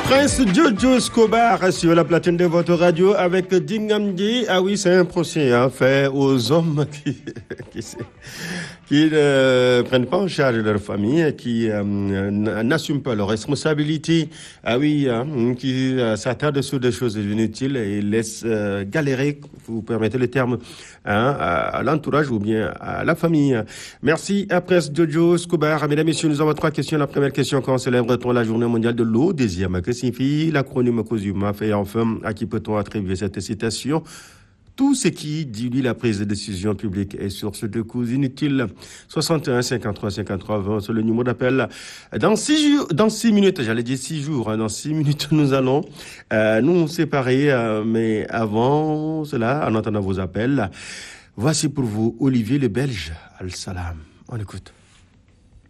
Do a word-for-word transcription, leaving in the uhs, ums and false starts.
Prince Jojo Escobar sur la platine de votre radio avec Dingamdi. Ah oui, c'est un procès hein, fait aux hommes qui, qui, qui ne prennent pas en charge leur famille, qui euh, n'assument pas leurs responsabilités. Ah oui, hein, qui euh, s'attardent sur des choses inutiles et laissent euh, galérer, vous permettez le terme, hein, à, à l'entourage ou bien à la famille. Merci à Prince Jojo Escobar. Mesdames et messieurs, nous avons trois questions. La première question, quand célèbre-t-on la journée mondiale de l'eau? Deuxième, que signifie l'acronyme COSUMA? Et enfin, à qui peut-on attribuer cette citation? Tout ce qui dilue la prise de décision publique est source de coûts inutiles. soixante et un, cinquante-trois, cinquante-trois, vingt, c'est le numéro d'appel. Dans six jours, dans six minutes, j'allais dire six jours, hein, dans six minutes, nous allons euh, nous séparer. Euh, mais avant cela, en entendant vos appels, voici pour vous Olivier le Belge, Al Salam. On écoute.